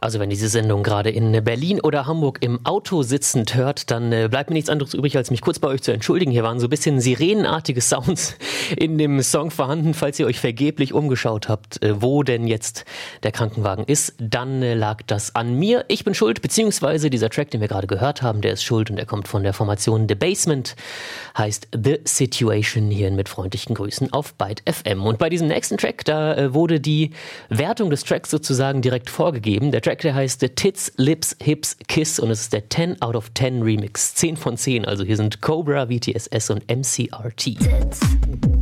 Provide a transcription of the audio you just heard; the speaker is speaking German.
Also wenn diese Sendung gerade in Berlin oder Hamburg im Auto sitzend hört, dann bleibt mir nichts anderes übrig, als mich kurz bei euch zu entschuldigen. Hier waren so ein bisschen sirenenartige Sounds in dem Song vorhanden. Falls ihr euch vergeblich umgeschaut habt, wo denn jetzt der Krankenwagen ist, dann lag das an mir. Ich bin schuld, beziehungsweise dieser Track, den wir gerade gehört haben, der ist schuld und der kommt von der Formation The Basement, heißt The Situation, hier mit freundlichen Grüßen auf Byte FM. Und bei diesem nächsten Track, da wurde die Wertung des Tracks sozusagen direkt vorgegeben. Der Track, der heißt Tits, Lips, Hips, Kiss und es ist der 10 out of 10 Remix. 10 von 10, also hier sind Cobra, VTSS und MCRT.